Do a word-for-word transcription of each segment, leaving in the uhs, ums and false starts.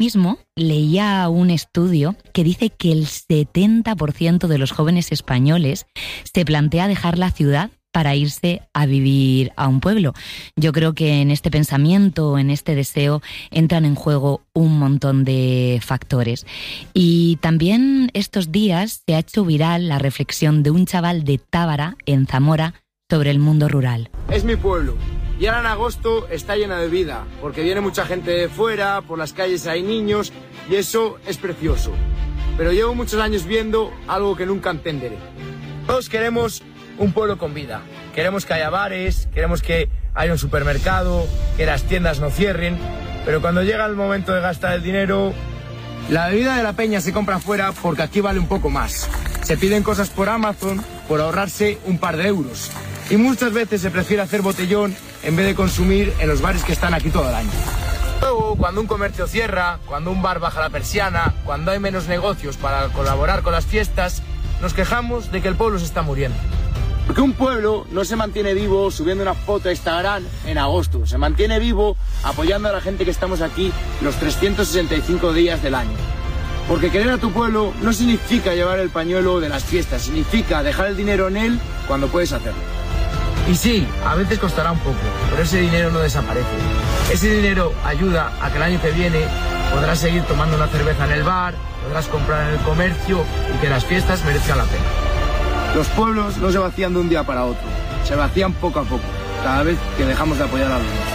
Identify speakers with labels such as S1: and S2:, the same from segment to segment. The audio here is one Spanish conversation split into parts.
S1: mismo leía un estudio que dice que el setenta por ciento de los jóvenes españoles se plantea dejar la ciudad para irse a vivir a un pueblo. Yo creo que en este pensamiento, en este deseo, entran en juego un montón de factores. Y también estos días se ha hecho viral la reflexión de un chaval de Tábara, en Zamora, sobre el mundo rural.
S2: Es mi pueblo. Y ahora en agosto está llena de vida, porque viene mucha gente de fuera, por las calles hay niños, y eso es precioso. Pero llevo muchos años viendo algo que nunca entenderé. Todos queremos un pueblo con vida. Queremos que haya bares, queremos que haya un supermercado, que las tiendas no cierren, pero cuando llega el momento de gastar el dinero, la bebida de la peña se compra fuera porque aquí vale un poco más. Se piden cosas por Amazon por ahorrarse un par de euros. Y muchas veces se prefiere hacer botellón en vez de consumir en los bares que están aquí todo el año. Luego, cuando un comercio cierra, cuando un bar baja la persiana, cuando hay menos negocios para colaborar con las fiestas, nos quejamos de que el pueblo se está muriendo. Porque un pueblo no se mantiene vivo subiendo una foto a Instagram en agosto. Se mantiene vivo apoyando a la gente que estamos aquí los trescientos sesenta y cinco días del año. Porque querer a tu pueblo no significa llevar el pañuelo de las fiestas, significa dejar el dinero en él cuando puedes hacerlo. Y sí, a veces costará un poco, pero ese dinero no desaparece. Ese dinero ayuda a que el año que viene podrás seguir tomando una cerveza en el bar, podrás comprar en el comercio y que las fiestas merezcan la pena. Los pueblos no se vacían de un día para otro, se vacían poco a poco, cada vez que dejamos de apoyar a los demás.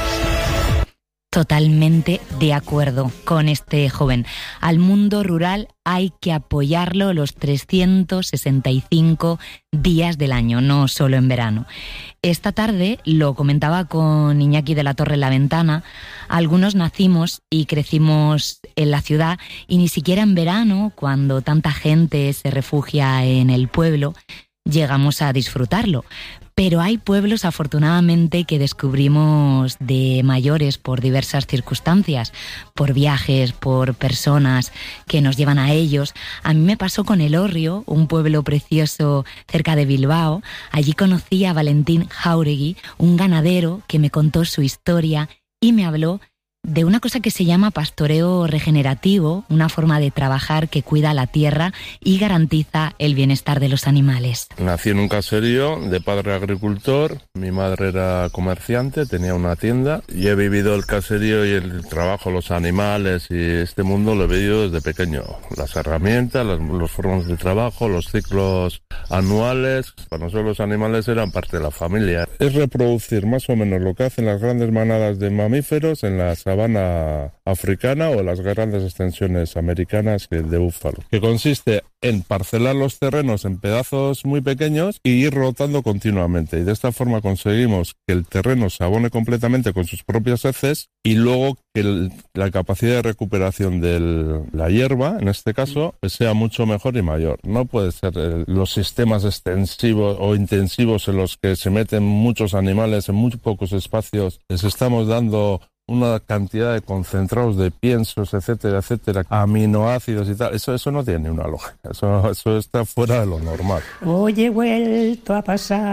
S1: Totalmente de acuerdo con este joven. Al mundo rural hay que apoyarlo los trescientos sesenta y cinco días del año, no solo en verano. Esta tarde, lo comentaba con Iñaki de la Torre en la Ventana, algunos nacimos y crecimos en la ciudad y ni siquiera en verano, cuando tanta gente se refugia en el pueblo, llegamos a disfrutarlo. Pero hay pueblos, afortunadamente, que descubrimos de mayores por diversas circunstancias, por viajes, por personas que nos llevan a ellos. A mí me pasó con Elorrio, un pueblo precioso cerca de Bilbao. Allí conocí a Valentín Jauregui, un ganadero que me contó su historia y me habló de una cosa que se llama pastoreo regenerativo, una forma de trabajar que cuida la tierra y garantiza el bienestar de los animales.
S3: Nací en un caserío de padre agricultor, mi madre era comerciante, tenía una tienda y he vivido el caserío y el trabajo, los animales y este mundo lo he vivido desde pequeño. Las herramientas, las, los formas de trabajo, los ciclos anuales, para nosotros los animales eran parte de la familia. Es reproducir más o menos lo que hacen las grandes manadas de mamíferos en las sabana africana o las grandes extensiones americanas de búfalo, que consiste en parcelar los terrenos en pedazos muy pequeños y ir rotando continuamente, y de esta forma conseguimos que el terreno se abone completamente con sus propias heces y luego que el, la capacidad de recuperación de la hierba, en este caso, pues sea mucho mejor y mayor. No puede ser el, los sistemas extensivos o intensivos en los que se meten muchos animales en muy pocos espacios, les estamos dando una cantidad de concentrados de piensos, etcétera, etcétera, aminoácidos y tal. Eso, eso no tiene una lógica. Eso, eso está fuera de lo normal.
S4: Hoy he vuelto a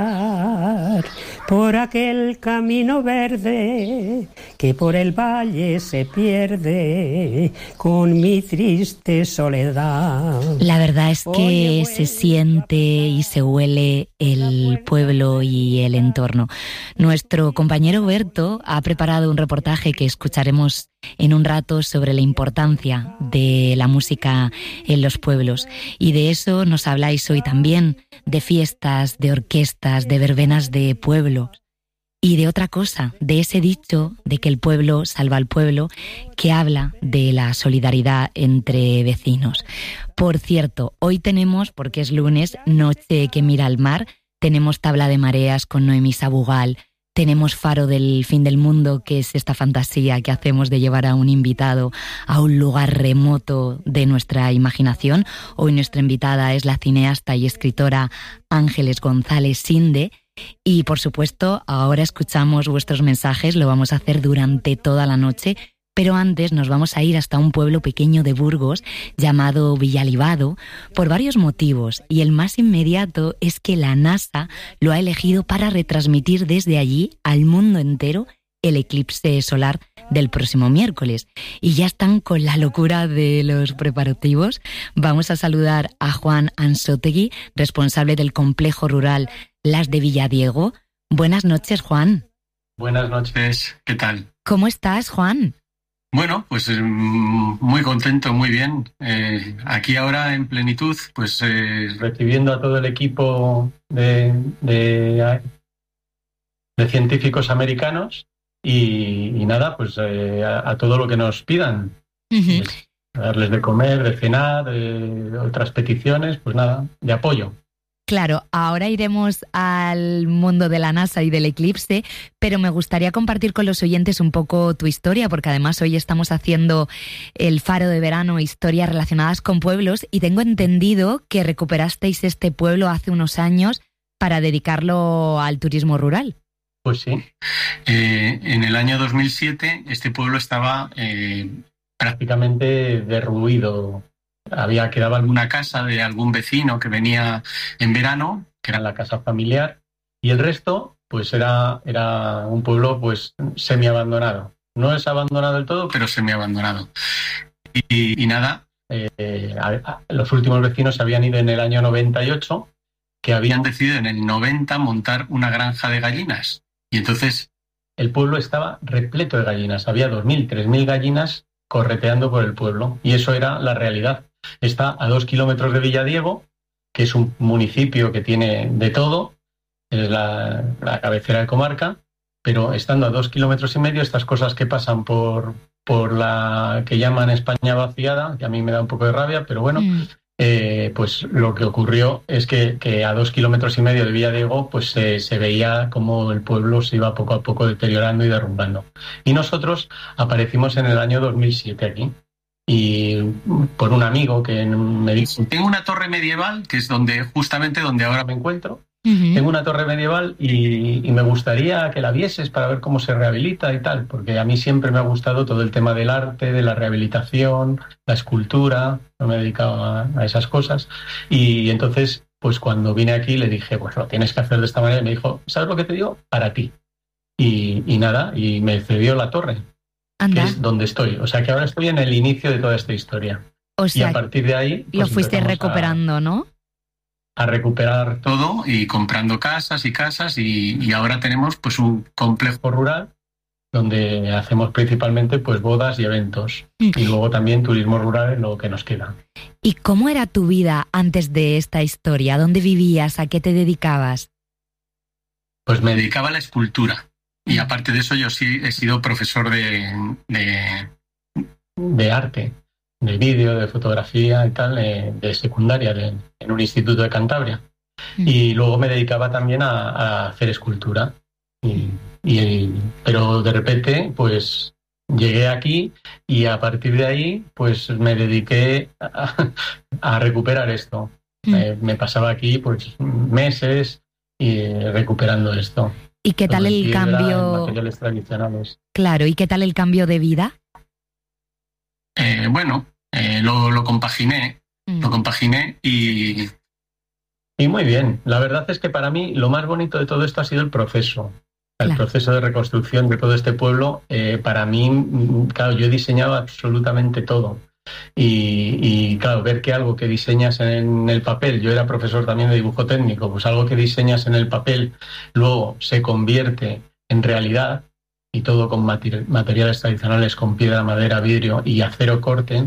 S4: pasar por aquel camino verde que por el valle se pierde con mi triste soledad.
S1: La verdad es que se siente y se huele el pueblo y el entorno. Nuestro compañero Berto ha preparado un reportaje que escucharemos en un rato sobre la importancia de la música en los pueblos. Y de eso nos habláis hoy también, de fiestas, de orquestas, de verbenas de pueblo. Y de otra cosa, de ese dicho de que el pueblo salva al pueblo, que habla de la solidaridad entre vecinos. Por cierto, hoy tenemos, porque es lunes, Noche que mira al mar, tenemos tabla de mareas con Noemí Sabugal, tenemos Faro del fin del mundo, que es esta fantasía que hacemos de llevar a un invitado a un lugar remoto de nuestra imaginación. Hoy nuestra invitada es la cineasta y escritora Ángeles González Sinde. Y por supuesto, ahora escuchamos vuestros mensajes, lo vamos a hacer durante toda la noche, pero antes nos vamos a ir hasta un pueblo pequeño de Burgos llamado Villalibado por varios motivos, y el más inmediato es que la NASA lo ha elegido para retransmitir desde allí al mundo entero el eclipse solar del próximo miércoles. Y ya están con la locura de los preparativos. Vamos a saludar a Juan Ansótegui, responsable del complejo rural Las de Villadiego. Buenas noches, Juan.
S5: Buenas noches, ¿qué tal?
S1: ¿Cómo estás, Juan?
S5: Bueno, pues eh, muy contento, muy bien. Eh, aquí ahora en plenitud, pues eh, recibiendo a todo el equipo de, de, de científicos americanos y, y nada, pues eh, a, a todo lo que nos pidan. Uh-huh. Pues, darles de comer, de cenar, de otras peticiones, pues nada, de apoyo.
S1: Claro, ahora iremos al mundo de la NASA y del eclipse, pero me gustaría compartir con los oyentes un poco tu historia, porque además hoy estamos haciendo el Faro de Verano, historias relacionadas con pueblos, y tengo entendido que recuperasteis este pueblo hace unos años para dedicarlo al turismo rural.
S5: Pues sí. Eh, en el año dos mil siete este pueblo estaba eh, prácticamente derruido. Había quedado alguna casa de algún vecino que venía en verano, que era la casa familiar, y el resto pues era, era un pueblo pues semi-abandonado. No es abandonado del todo, pero semi-abandonado. Y, y nada, eh, a, a, los últimos vecinos se habían ido en el año noventa y ocho, que habían decidido en el noventa montar una granja de gallinas. Y entonces el pueblo estaba repleto de gallinas. Había dos mil, tres mil gallinas correteando por el pueblo. Y eso era la realidad. Está a dos kilómetros de Villadiego, que es un municipio que tiene de todo, es la, la cabecera de comarca, pero estando a dos kilómetros y medio, estas cosas que pasan por, por la que llaman España vaciada, que a mí me da un poco de rabia, pero bueno, mm. eh, pues lo que ocurrió es que, que a dos kilómetros y medio de Villadiego pues eh, se veía como el pueblo se iba poco a poco deteriorando y derrumbando. Y nosotros aparecimos en el año dos mil siete aquí. Y por un amigo que me dijo, tengo una torre medieval, que es donde justamente donde ahora me encuentro, uh-huh. Tengo una torre medieval y, y me gustaría que la vieses para ver cómo se rehabilita y tal, porque a mí siempre me ha gustado todo el tema del arte, de la rehabilitación, la escultura, no me he dedicado a, a esas cosas, y entonces pues cuando vine aquí le dije, pues lo tienes que hacer de esta manera, y me dijo, ¿sabes lo que te digo? Para ti. Y, y nada, y me cedió la torre. Anda. Que es donde estoy. O sea que ahora estoy en el inicio de toda esta historia.
S1: O sea,
S5: y a partir de ahí
S1: pues, lo fuiste recuperando,
S5: a,
S1: ¿no?
S5: A recuperar todo y comprando casas y casas y, y ahora tenemos pues un complejo rural donde hacemos principalmente pues bodas y eventos. Mm. Y luego también turismo rural es lo que nos queda.
S1: ¿Y cómo era tu vida antes de esta historia? ¿Dónde vivías? ¿A qué te dedicabas?
S5: Pues me dedicaba a la escultura. Y aparte de eso, yo sí he sido profesor de, de, de arte, de vídeo, de fotografía y tal, de, de secundaria, de, en un instituto de Cantabria. Mm. Y luego me dedicaba también a, a hacer escultura. Y, y, pero de repente, pues llegué aquí y a partir de ahí, pues me dediqué a, a recuperar esto. Mm. Me, me pasaba aquí pues meses y recuperando esto.
S1: ¿Y qué tal el
S5: piedra,
S1: cambio?
S5: Materiales tradicionales.
S1: Claro, ¿y qué tal el cambio de vida?
S5: Eh, bueno, eh, lo, lo compaginé, mm. lo compaginé y... Y muy bien. La verdad es que para mí lo más bonito de todo esto ha sido el proceso. El claro. proceso de reconstrucción de todo este pueblo. Eh, para mí, claro, yo he diseñado absolutamente todo. Y, y claro, ver que algo que diseñas en el papel, yo era profesor también de dibujo técnico, pues algo que diseñas en el papel luego se convierte en realidad y todo con materi- materiales tradicionales, con piedra, madera, vidrio y acero corte,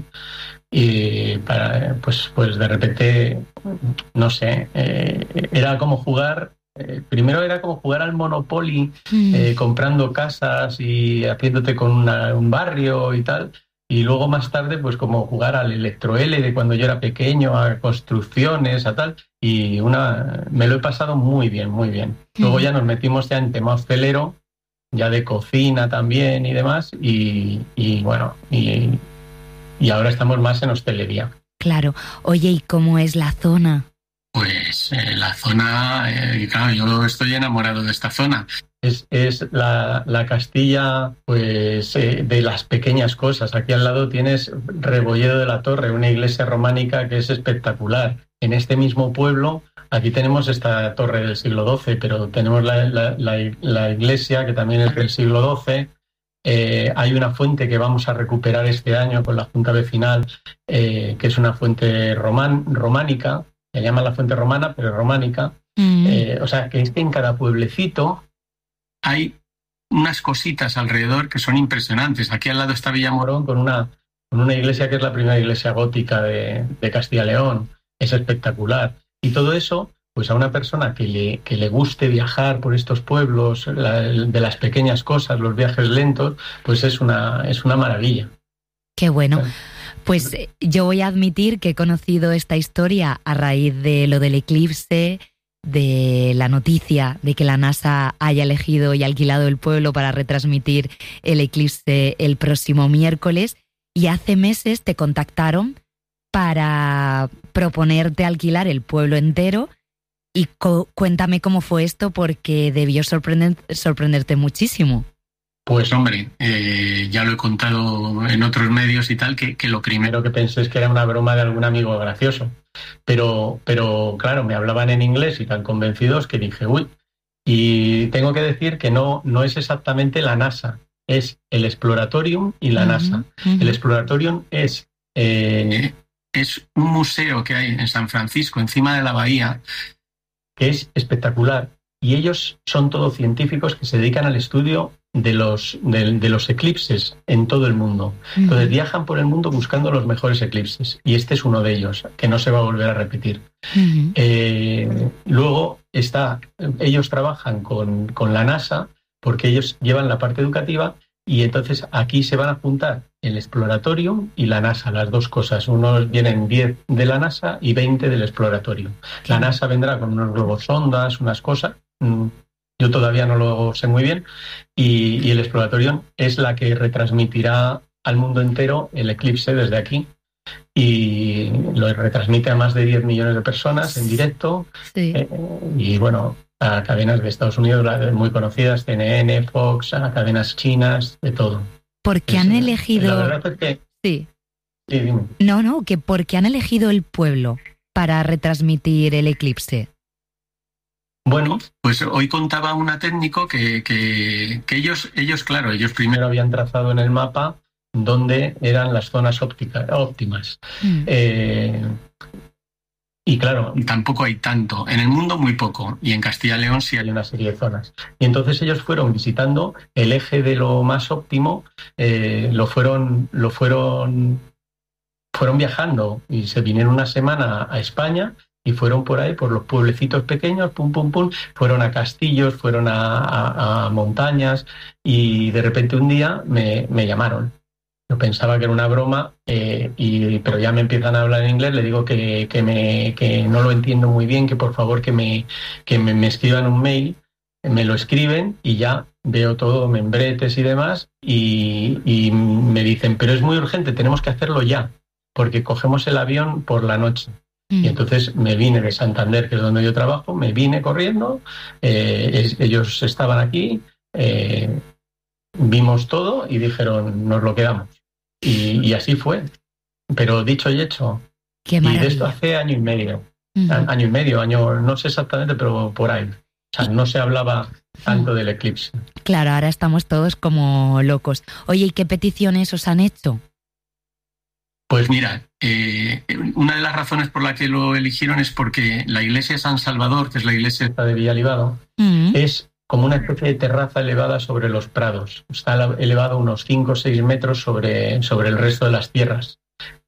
S5: y para, pues, pues de repente, no sé, eh, era como jugar, eh, primero era como jugar al Monopoly, mm. eh, comprando casas y haciéndote con una, un barrio y tal. Y luego más tarde, pues como jugar al Electro L de cuando yo era pequeño, a construcciones, a tal. Y una me lo he pasado muy bien, muy bien. Luego ya nos metimos ya en tema hostelero, ya de cocina también y demás. Y, y bueno, y, y ahora estamos más en hostelería.
S1: Claro. Oye, ¿y cómo es la zona?
S5: Pues eh, la zona, eh, claro, yo estoy enamorado de esta zona. Es, es la, la Castilla, pues, eh, de las pequeñas cosas. Aquí al lado tienes Rebolledo de la Torre, una iglesia románica que es espectacular. En este mismo pueblo, aquí tenemos esta torre del siglo doce, pero tenemos la, la, la, la iglesia que también es del siglo doce. Eh, hay una fuente que vamos a recuperar este año con la Junta Vecinal, eh, que es una fuente román, románica, se llama la fuente romana, pero románica. Mm. Eh, o sea, que es que en cada pueblecito hay unas cositas alrededor que son impresionantes. Aquí al lado está Villamorón con una, con una iglesia que es la primera iglesia gótica de, de Castilla y León. Es espectacular. Y todo eso, pues a una persona que le, que le guste viajar por estos pueblos, la, de las pequeñas cosas, los viajes lentos, pues es una, es una maravilla.
S1: Qué bueno. Pues yo voy a admitir que he conocido esta historia a raíz de lo del eclipse, de la noticia de que la NASA haya elegido y alquilado el pueblo para retransmitir el eclipse el próximo miércoles, y hace meses te contactaron para proponerte alquilar el pueblo entero. Y co- cuéntame cómo fue esto, porque debió sorprender, sorprenderte muchísimo.
S5: Pues hombre, eh, ya lo he contado en otros medios y tal, que, que lo primero que pensé es que era una broma de algún amigo gracioso. Pero, pero claro, me hablaban en inglés y tan convencidos que dije, uy, y tengo que decir que no, no es exactamente la NASA, es el Exploratorium y la uh-huh, NASA. Uh-huh. El Exploratorium es, eh, es un museo que hay en San Francisco, encima de la bahía, que es espectacular. Y ellos son todos científicos que se dedican al estudio de los, de, de los eclipses en todo el mundo. Uh-huh. Entonces viajan por el mundo buscando los mejores eclipses. Y este es uno de ellos, que no se va a volver a repetir. Uh-huh. Eh, luego está, ellos trabajan con, con la NASA, porque ellos llevan la parte educativa, y entonces aquí se van a juntar el Exploratorium y la NASA, las dos cosas. Unos vienen diez de la NASA y veinte del Exploratorium. La NASA vendrá con unos globos sondas, unas cosas. Yo todavía no lo sé muy bien. Y, y el Exploratorium es la que retransmitirá al mundo entero el eclipse desde aquí. Y lo retransmite a más de diez millones de personas en directo. Sí. Eh, y bueno, a cadenas de Estados Unidos muy conocidas, C N N, Fox, a cadenas chinas, de todo.
S1: ¿Por qué han elegido...?
S5: La verdad es que...
S1: Sí.
S5: Sí, dime.
S1: No, no, que ¿por qué han elegido el pueblo para retransmitir el eclipse?
S5: Bueno, pues hoy contaba una técnico que, que, que ellos, ellos, claro, ellos primero habían trazado en el mapa dónde eran las zonas ópticas, óptimas. Mm. Eh, y claro, tampoco hay tanto. En el mundo muy poco. Y en Castilla y León sí hay una serie de zonas. Y entonces ellos fueron visitando el eje de lo más óptimo, eh, lo fueron, lo fueron, fueron viajando y se vinieron una semana a España. Y fueron por ahí, por los pueblecitos pequeños, pum, pum, pum, fueron a castillos, fueron a, a, a montañas, y de repente un día me, me llamaron. Yo pensaba que era una broma, eh, y, pero ya me empiezan a hablar en inglés, le digo que, que, me, que no lo entiendo muy bien, que por favor que me, que me, me escriban un mail, me lo escriben y ya veo todo, membretes y demás, y, y me dicen, pero es muy urgente, tenemos que hacerlo ya, porque cogemos el avión por la noche. Y entonces me vine de Santander, que es donde yo trabajo, me vine corriendo, eh, es, ellos estaban aquí, eh, vimos todo y dijeron, nos lo quedamos. Y, y así fue. Pero dicho y hecho.
S1: Qué
S5: y
S1: maravilla.
S5: de esto hace año y medio. Uh-huh. Año y medio, año, no sé exactamente, pero por ahí. O sea, no se hablaba tanto del eclipse.
S1: Claro, ahora estamos todos como locos. Oye, ¿y qué peticiones os han hecho?
S5: Pues mira, eh, una de las razones por la que lo eligieron es porque la iglesia de San Salvador, que es la iglesia de Villalibado, uh-huh. es como una especie de terraza elevada sobre los prados. Está elevado unos cinco o seis metros sobre, sobre el resto de las tierras.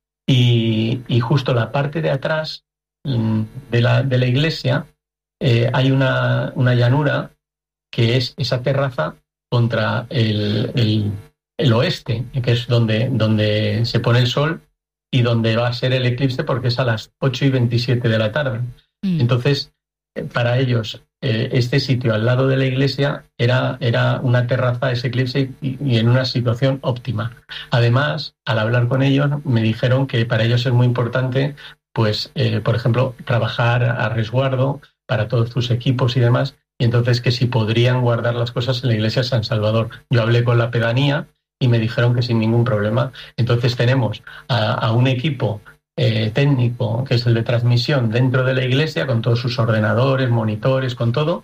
S5: Y, y justo la parte de atrás de la, de la iglesia eh, hay una, una llanura que es esa terraza contra el, el, el oeste, que es donde, donde se pone el sol y donde va a ser el eclipse, porque es a las ocho y veintisiete de la tarde. Mm. Entonces, para ellos, eh, este sitio al lado de la iglesia era, era una terraza, ese eclipse, y, y en una situación óptima. Además, al hablar con ellos, me dijeron que para ellos es muy importante, pues, eh, por ejemplo, trabajar a resguardo para todos sus equipos y demás, y entonces que si podrían guardar las cosas en la iglesia de San Salvador. Yo hablé con la pedanía y me dijeron que sin ningún problema. Entonces tenemos a, a un equipo eh, técnico, que es el de transmisión, dentro de la iglesia, con todos sus ordenadores, monitores, con todo,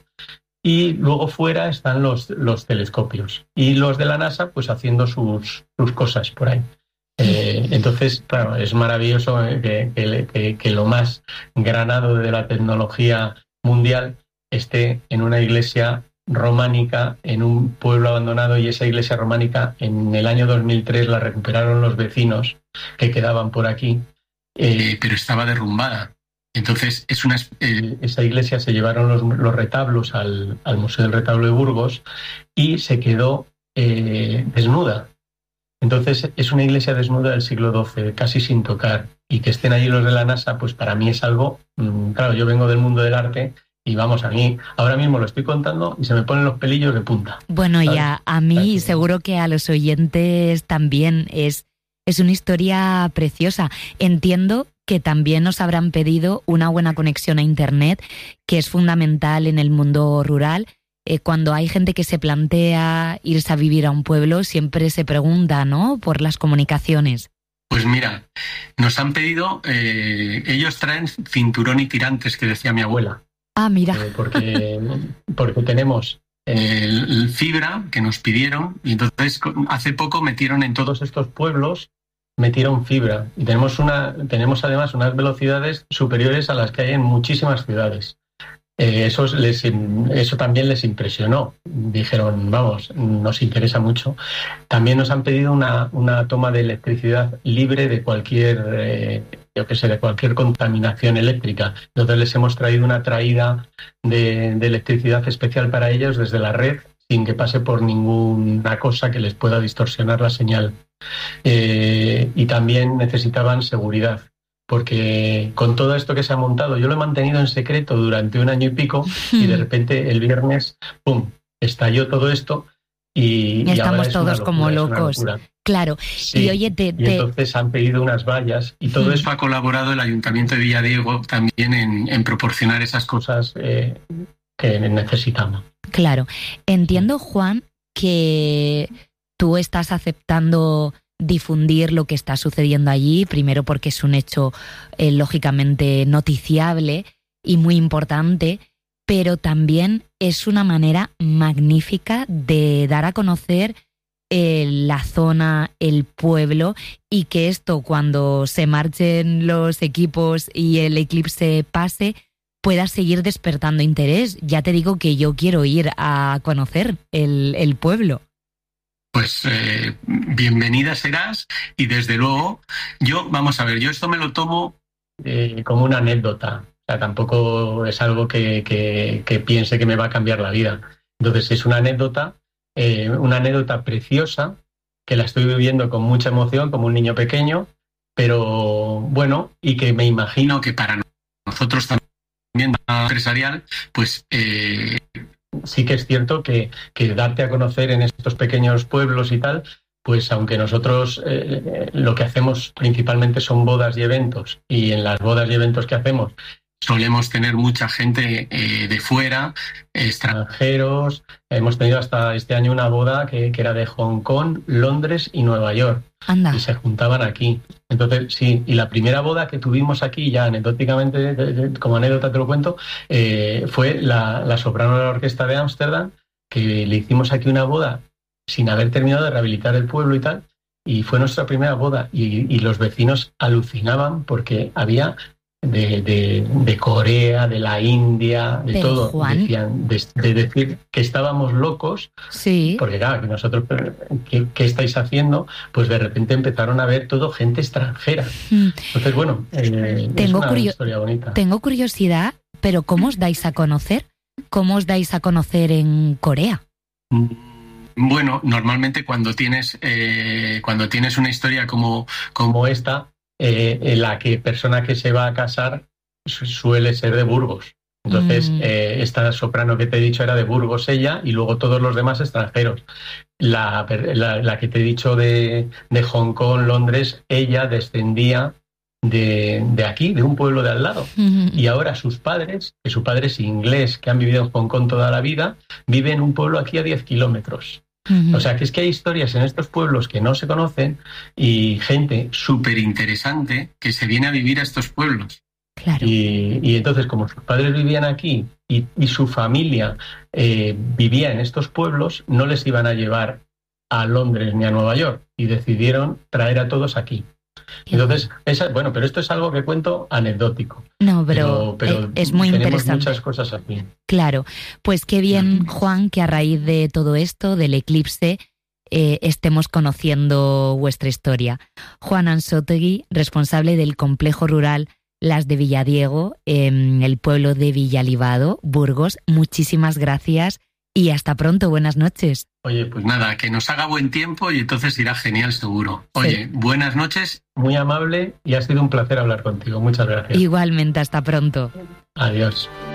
S5: y luego fuera están los, los telescopios. Y los de la NASA, pues haciendo sus, sus cosas por ahí. Eh, entonces, claro, es maravilloso que, que, que, que lo más granado de la tecnología mundial esté en una iglesia románica, en un pueblo abandonado, y esa iglesia románica en el año dos mil tres la recuperaron los vecinos que quedaban por aquí, eh, pero estaba derrumbada. Entonces, es una, eh, esa iglesia se llevaron los, los retablos al, al Museo del Retablo de Burgos y se quedó eh, desnuda. Entonces, es una iglesia desnuda del siglo doce, casi sin tocar, y que estén allí los de la NASA, pues para mí es algo, mmm, claro, yo vengo del mundo del arte. Y vamos, a mí ahora mismo lo estoy contando y se me ponen los pelillos de punta.
S1: Bueno, ¿sabes? Y a, a mí, seguro que a los oyentes también, es, es una historia preciosa. Entiendo que también nos habrán pedido una buena conexión a Internet, que es fundamental en el mundo rural. Eh, cuando hay gente que se plantea irse a vivir a un pueblo, siempre se pregunta, ¿no?, por las comunicaciones.
S5: Pues mira, nos han pedido, eh, ellos traen cinturón y tirantes, que decía mi abuela.
S1: Ah, mira.
S5: Eh, porque, porque tenemos el, el fibra que nos pidieron, y entonces hace poco metieron en todos estos pueblos, metieron fibra. Y tenemos, una, tenemos además unas velocidades superiores a las que hay en muchísimas ciudades. Eh, eso, les, eso también les impresionó. Dijeron, vamos, nos interesa mucho. También nos han pedido una, una toma de electricidad libre de cualquier... Eh, yo que sé, de cualquier contaminación eléctrica. Entonces les hemos traído una traída de, de electricidad especial para ellos desde la red, sin que pase por ninguna cosa que les pueda distorsionar la señal. Eh, y también necesitaban seguridad, porque con todo esto que se ha montado, yo lo he mantenido en secreto durante un año y pico, y de repente el viernes, ¡pum!, estalló todo esto. Y,
S1: y estamos
S5: y
S1: todos
S5: locura,
S1: como locos. Claro.
S5: Sí.
S1: Y oye, te, te...
S5: Y entonces han pedido unas vallas, y todo mm. eso ha colaborado el Ayuntamiento de Villadiego también en, en proporcionar esas cosas eh, que necesitamos.
S1: Claro. Entiendo, Juan, que tú estás aceptando difundir lo que está sucediendo allí, primero porque es un hecho eh, lógicamente noticiable y muy importante, pero también es una manera magnífica de dar a conocer eh, la zona, el pueblo, y que esto, cuando se marchen los equipos y el eclipse pase, pueda seguir despertando interés. Ya te digo que yo quiero ir a conocer el, el pueblo.
S5: Pues eh, bienvenida serás, y desde luego, yo, vamos a ver, yo esto me lo tomo eh, como una anécdota. O sea, tampoco es algo que, que, que piense que me va a cambiar la vida. Entonces es una anécdota, eh, una anécdota preciosa, que la estoy viviendo con mucha emoción, como un niño pequeño, pero bueno, y que me imagino que para nosotros también, empresarial, pues eh, sí que es cierto que, que darte a conocer en estos pequeños pueblos y tal, pues aunque nosotros eh, lo que hacemos principalmente son bodas y eventos, y en las bodas y eventos que hacemos solemos tener mucha gente eh, de fuera, extranjeros. Hemos tenido hasta este año una boda que, que era de Hong Kong, Londres y Nueva York.
S1: Anda.
S5: Y se juntaban aquí. Entonces, sí, y la primera boda que tuvimos aquí, ya anecdóticamente, de, de, como anécdota te lo cuento, eh, fue la, la soprano de la orquesta de Ámsterdam, que le hicimos aquí una boda sin haber terminado de rehabilitar el pueblo y tal, y fue nuestra primera boda, y, y los vecinos alucinaban porque había de, de, de Corea, de la India, de
S1: Pero,
S5: todo.
S1: Juan...
S5: Decían, de, de decir que estábamos locos,
S1: sí.
S5: Porque claro, que nosotros, ¿qué, ¿qué estáis haciendo? Pues de repente empezaron a ver todo gente extranjera. Mm. Entonces, bueno, eh,
S1: tengo
S5: es una
S1: curio-
S5: historia bonita.
S1: Tengo curiosidad, pero ¿cómo os dais a conocer? ¿Cómo os dais a conocer en Corea?
S5: Bueno, normalmente cuando tienes eh, cuando tienes una historia como, como esta, eh, en la que persona que se va a casar suele ser de Burgos. Entonces, mm. eh, esta soprano que te he dicho era de Burgos ella, y luego todos los demás extranjeros. La, la, la que te he dicho de, de Hong Kong, Londres, ella descendía de, de aquí, de un pueblo de al lado. Uh-huh. Y ahora sus padres, que su padre es inglés, que han vivido en Hong Kong toda la vida, viven en un pueblo aquí a diez kilómetros. Uh-huh. O sea, que es que hay historias en estos pueblos que no se conocen y gente súper interesante que se viene a vivir a estos pueblos.
S1: Claro.
S5: Y, y entonces, como sus padres vivían aquí y, y su familia eh, vivía en estos pueblos, no les iban a llevar a Londres ni a Nueva York y decidieron traer a todos aquí. Entonces, esa, bueno, pero esto es algo que cuento anecdótico.
S1: No, pero, pero, pero
S5: es
S1: muy
S5: tenemos
S1: interesante.
S5: Muchas cosas aquí.
S1: Claro, pues qué bien, Juan, que a raíz de todo esto, del eclipse, eh, estemos conociendo vuestra historia. Juan Ansótegui, responsable del complejo rural Las de Villadiego, en el pueblo de Villalibado, Burgos. Muchísimas gracias y hasta pronto. Buenas noches.
S5: Oye, pues nada, que nos haga buen tiempo y entonces irá genial seguro. Oye, sí. Buenas noches, muy amable y ha sido un placer hablar contigo. Muchas gracias.
S1: Igualmente, hasta pronto.
S5: Adiós.